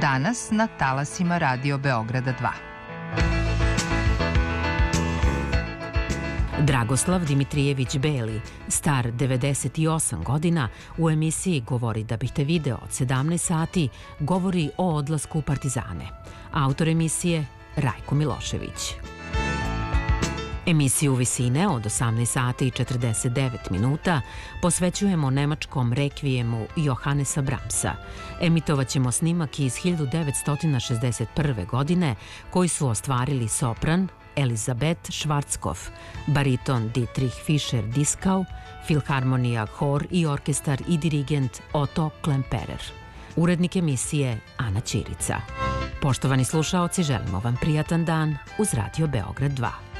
Danas na talasima Radio Beograda 2. Dragoslav Dimitrijević Beli, star 98 godina, u emisiji Govori da bih te video od 17 sati govori o odlasku u Partizane. Autor emisije Rajko Milošević. Emisiju Visine od 18 sati i 49 minuta posvećujemo nemačkom rekvijemu Johannesa Brahmsa. Emitovaćemo snimak iz 1961. godine koji su ostvarili sopran Elizabeth Schwarzkopf, bariton Dietrich Fischer-Dieskau, filharmonija, hor i orkestar i dirigent Otto Klemperer. Urednik emisije Ana Ćirica. Poštovani slušaoci, želimo vam prijatan dan uz Radio Beograd 2.